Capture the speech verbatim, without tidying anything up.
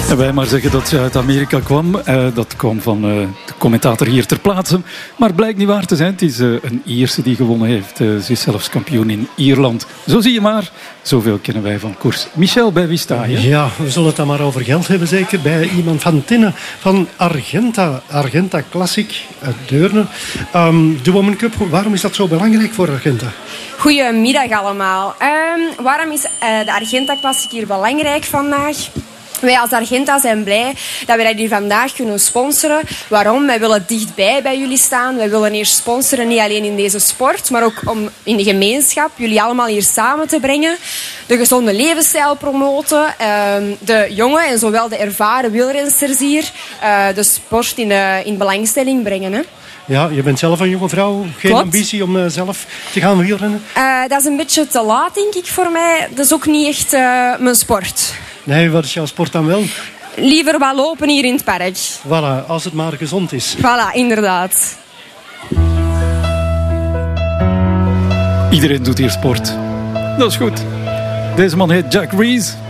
En wij maar zeggen dat ze uit Amerika kwam. Uh, dat kwam van uh, de commentator hier ter plaatse. Maar het blijkt niet waar te zijn. Het is uh, een Ierse die gewonnen heeft. Uh, ze is zelfs kampioen in Ierland. Zo zie je maar. Zoveel kennen wij van koers. Michel, bij wie sta je? Ja, we zullen het dan maar over geld hebben zeker. Bij iemand van Tinnen, van Argenta. Argenta Classic uit Deurne. Um, de Women Cup, waarom is dat zo belangrijk voor Argenta? Goedemiddag allemaal. Um, waarom is uh, de Argenta Classic hier belangrijk vandaag? Wij als Argenta zijn blij dat wij dat hier vandaag kunnen sponsoren. Waarom? Wij willen dichtbij bij jullie staan. Wij willen hier sponsoren, niet alleen in deze sport, maar ook om in de gemeenschap jullie allemaal hier samen te brengen. De gezonde levensstijl promoten. De jonge en zowel de ervaren wielrensters hier de sport in, in belangstelling brengen. Hè. Ja, je bent zelf een jonge vrouw. Geen Klopt. ambitie om uh, zelf te gaan wielrennen? Uh, dat is een beetje te laat, denk ik, voor mij. Dat is ook niet echt uh, mijn sport. Nee, wat is jouw sport dan wel? Liever wat lopen hier in het park. Voilà, als het maar gezond is. Voilà, inderdaad. Iedereen doet hier sport. Dat is goed. Deze man heet Jack Rees.